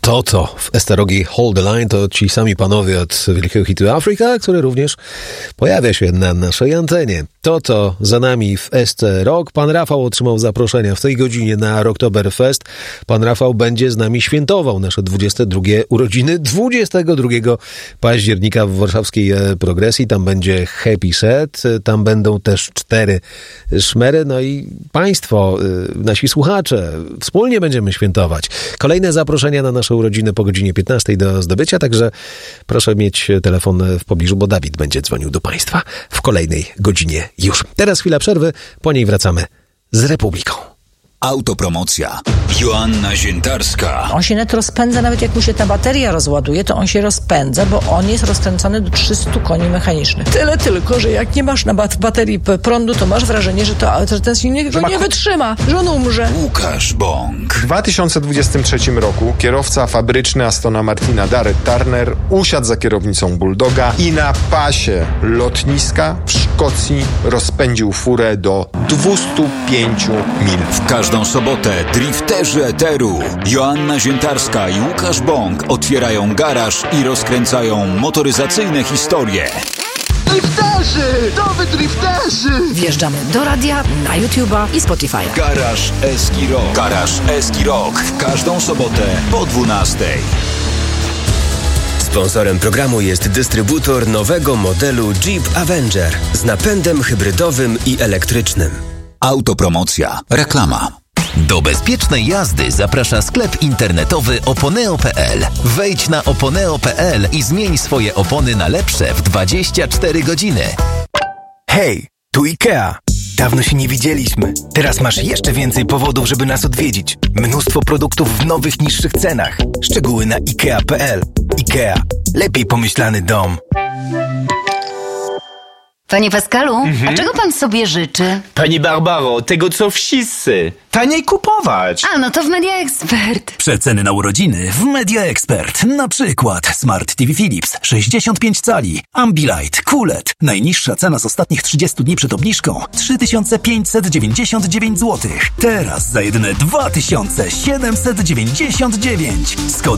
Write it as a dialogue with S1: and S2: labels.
S1: To w Esterogi Hold the Line to ci sami panowie od wielkiego hitu Africa, który również pojawia się na naszej antenie. To za nami w Rock. Pan Rafał otrzymał zaproszenia w tej godzinie na Rocktoberfest. Pan Rafał będzie z nami świętował nasze 22 urodziny 22 października w warszawskiej Progresji. Tam będzie Happy Set, tam będą też 4 szmery, no i państwo, nasi słuchacze, wspólnie będziemy świętować. Kolejne zaproszenia na nasze urodziny po godzinie 15 do zdobycia, także proszę mieć telefon w pobliżu, bo Dawid będzie dzwonił do państwa w kolejnej godzinie już. Teraz chwila przerwy, po niej wracamy z Republiką.
S2: Autopromocja. Joanna Ziętarska.
S3: On się net rozpędza, nawet jak mu się ta bateria rozładuje, to on się rozpędza, bo on jest rozkręcony do 300 koni mechanicznych. Tyle tylko, że jak nie masz na baterii prądu, to masz wrażenie, że ten silnik go nie wytrzyma, że on umrze.
S2: Łukasz Bąk.
S4: W 2023 roku kierowca fabryczny Astona Martina Darrell Turner usiadł za kierownicą Bulldoga i na pasie lotniska w Szkocji rozpędził furę do 205 mil.
S2: W każdą sobotę drifterzy eteru Joanna Ziętarska i Łukasz Bąk otwierają garaż i rozkręcają motoryzacyjne historie.
S5: Drifterzy! Nowy drifterzy!
S3: Wjeżdżamy do radia, na YouTube'a i Spotify'a.
S2: Garaż Eski Rock. Garaż Eski Rock. W każdą sobotę po 12:00.
S6: Sponsorem programu jest dystrybutor nowego modelu Jeep Avenger z napędem hybrydowym i elektrycznym.
S2: Autopromocja. Reklama.
S7: Do bezpiecznej jazdy zaprasza sklep internetowy oponeo.pl. Wejdź na oponeo.pl i zmień swoje opony na lepsze w 24 godziny.
S8: Hej, tu IKEA. Dawno się nie widzieliśmy. Teraz masz jeszcze więcej powodów, żeby nas odwiedzić. Mnóstwo produktów w nowych, niższych cenach. Szczegóły na IKEA.pl. IKEA. Lepiej pomyślany dom.
S9: Panie Pascalu, a czego pan sobie życzy?
S10: Pani Barbaro, tego co wszyscy. Taniej kupować.
S9: A, no to w Media Expert.
S11: Przeceny na urodziny w Media Expert. Na przykład Smart TV Philips 65 cali, Ambilight, QLED. Najniższa cena z ostatnich 30 dni przed obniżką 3599 zł. Teraz za jedyne 2799.